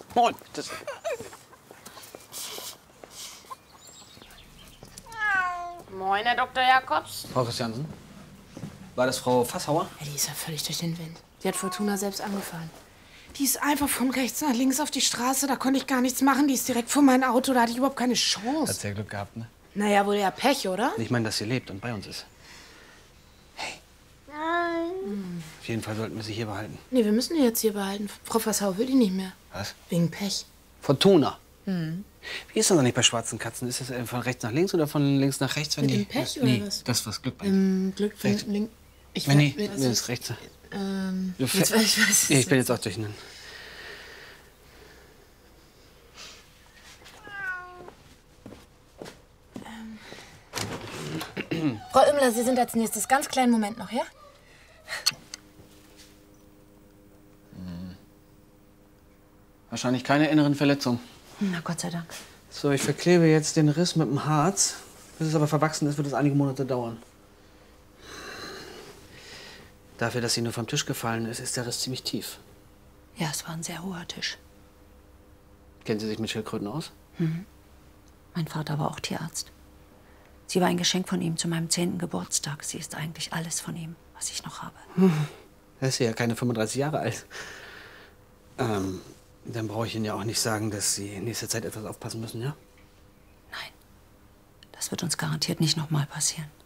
Moin. Moin, Herr Dr. Jakobs. Frau Christiansen? War das Frau Fasshauer? Ja, die ist ja völlig durch den Wind. Die hat Fortuna selbst angefahren. Die ist einfach von rechts nach links auf die Straße. Da konnte ich gar nichts machen. Die ist direkt vor mein Auto. Da hatte ich überhaupt keine Chance. Hat sehr Glück gehabt, ne? Naja, wohl ja Pech, oder? Ich meine, dass sie lebt und bei uns ist. Hey. Nein. Auf jeden Fall sollten wir sie hier behalten. Nee, wir müssen die jetzt hier behalten. Frau Fasshauer will die nicht mehr. Was? Wegen Pech. Fortuna. Wie ist das eigentlich bei schwarzen Katzen? Ist das von rechts nach links oder von links nach rechts? Wenn Mit die, dem Pech ja, oder nee, was? das, was Glück bringt. Glück Rechts. von links. Nee, das ist rechts. Jetzt weiß ich, Nee, ich bin jetzt auch durcheinander. Frau Immler, Sie sind als nächstes. Ganz kleinen Moment noch, ja? Wahrscheinlich keine inneren Verletzungen. Na, Gott sei Dank. So, ich verklebe jetzt den Riss mit dem Harz. Bis es aber verwachsen ist, wird es einige Monate dauern. Dafür, dass sie nur vom Tisch gefallen ist, ist der Riss ziemlich tief. Ja, es war ein sehr hoher Tisch. Kennen Sie sich mit Schildkröten aus? Mein Vater war auch Tierarzt. Sie war ein Geschenk von ihm zu meinem 10. Geburtstag. Sie ist eigentlich alles von ihm, was ich noch habe. Er ist ja keine 35 Jahre alt. Dann brauche ich Ihnen ja auch nicht sagen, dass Sie in nächster Zeit etwas aufpassen müssen, ja? Nein, das wird uns garantiert nicht noch mal passieren.